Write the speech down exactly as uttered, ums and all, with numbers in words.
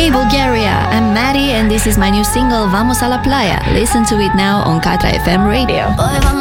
Hey Bulgaria, I'm Maddie and this is my new single Vamos a la Playa. Listen to it now on Katra F M radio.